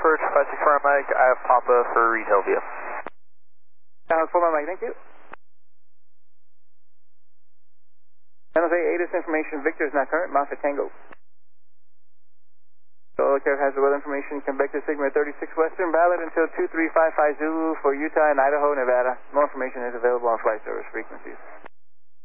approach 564 Mike, I have Papa for Reed Hillview. Sounds full on Mike, thank you. San Jose, ATIS information, Victor is not current, Mount Tango. Solar Care has the weather information, convective Sigma 36 Western, valid until 2355 Zulu for Utah and Idaho, Nevada. More information is available on flight service frequencies.